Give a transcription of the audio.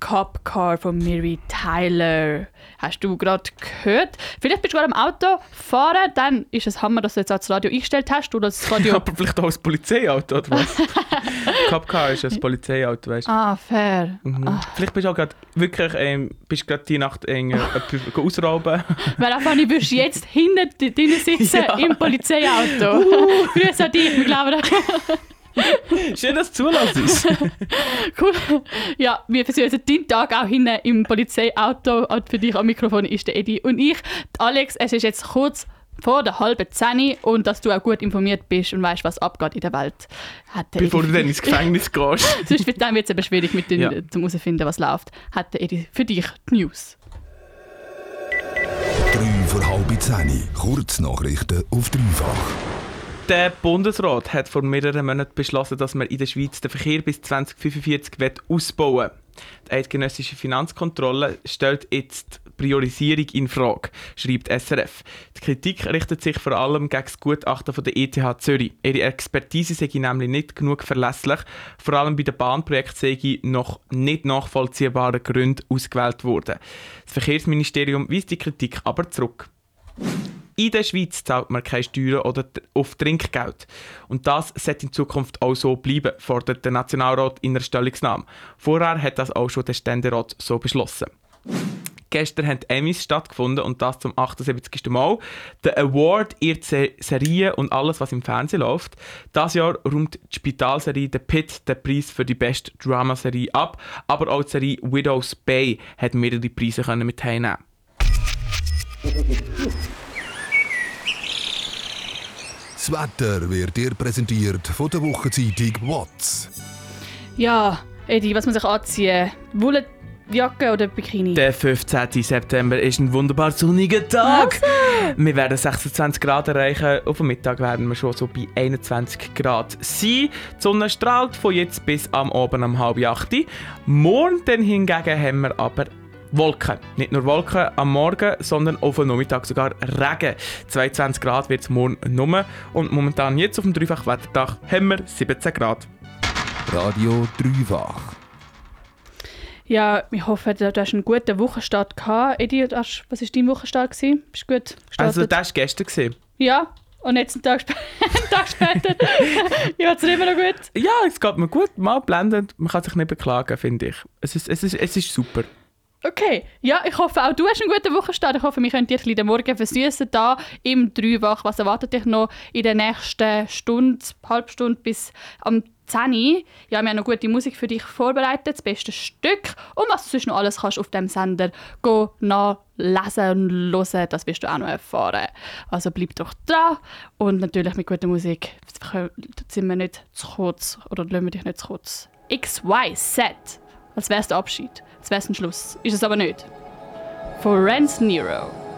Cop Car von Mary Tyler. Hast du gerade gehört? Vielleicht bist du gerade am Auto fahren, dann ist es Hammer, dass du jetzt auch das Radio eingestellt hast. Oder das Radio Aber vielleicht auch ein Polizeiauto, oder was? Cop Car ist ein Polizeiauto, weißt du? Ah, fair. Vielleicht bist du auch gerade wirklich die Nacht ausrauben. Weil einfach nicht würdest jetzt hinten drin sitzen im Polizeiauto. Grüß an dich, wir glauben das. Schön, dass du zulässt. Cool. Ja, wir versuchen deinen Tag auch hinten im Polizeiauto. Und für dich am Mikrofon ist der Edi und ich. Alex, es ist jetzt kurz vor der 9:30 und dass du auch gut informiert bist und weißt, was abgeht in der Welt. Bevor du dann ins Gefängnis gehst. Sonst wird es eben schwierig, zum herauszufinden, was läuft. Hat der Edi für dich die News. 3 vor halb 10. Kurznachrichten auf dreifach. Der Bundesrat hat vor mehreren Monaten beschlossen, dass man in der Schweiz den Verkehr bis 2045 ausbauen will. Die eidgenössische Finanzkontrolle stellt jetzt die Priorisierung in Frage, schreibt SRF. Die Kritik richtet sich vor allem gegen das Gutachten von der ETH Zürich. Ihre Expertise sei nämlich nicht genug verlässlich. Vor allem bei den Bahnprojekten sei noch nicht nachvollziehbare Gründe ausgewählt worden. Das Verkehrsministerium weist die Kritik aber zurück. In der Schweiz zahlt man keine Steuern oder auf Trinkgeld. Und das sollte in Zukunft auch so bleiben, fordert der Nationalrat in einer Stellungnahme. Vorher hat das auch schon der Ständerat so beschlossen. Gestern haben die Emmys stattgefunden und das zum 78. Mal. Der Award ehrt Serien und alles, was im Fernsehen läuft. Dieses Jahr räumt die Spitalserie «The Pit» den Preis für die beste Dramaserie ab, aber auch die Serie «Widow's Bay» hat mehrere Preise mit teilnehmen. Das Wetter wird dir präsentiert von der Wochenzeitung WATZ. Ja, Edi, was muss ich anziehen? Wollenjacke oder Bikini? Der 15. September ist ein wunderbar sonniger Tag. Wir werden 26 Grad erreichen. Auf dem Mittag werden wir schon so bei 21 Grad sein. Die Sonne strahlt von jetzt bis am Abend um 7:30. Morgen dann hingegen haben wir aber Wolken. Nicht nur Wolken am Morgen, sondern auf dem Nachmittag sogar Regen. 22 Grad wird es morgen nur. Und momentan jetzt auf dem Dreifach-Wettertag haben wir 17 Grad. Radio Dreifach. Ja, ich hoffe, du hast einen guten Wochenstart gehabt. Edi, was war dein Wochenstart? Bist du gut gestartet? Also das war gestern. Ja, und jetzt einen Tag später. Ja, es immer noch gut. Ja, es geht mir gut. Mal blendend. Man kann sich nicht beklagen, finde ich. Es ist super. Okay, ja, ich hoffe auch du hast einen guten Wochenstart. Ich hoffe, wir können dir den Morgen versüßen hier im Dreifach. Was erwartet dich noch in der nächsten Stunde, halbe Stunde bis am 10 Uhr? Ja, wir haben noch gute Musik für dich vorbereitet, das beste Stück. Und was du sonst noch alles kannst auf dem Sender nachlesen und hören, das wirst du auch noch erfahren. Also bleib doch dran. Und natürlich mit guter Musik sind wir nicht zu kurz oder lassen wir dich nicht zu kurz. XYZ, als wäre es der Abschied. Als wäre es ein Schluss. Ist es aber nicht. Von Rance Nero.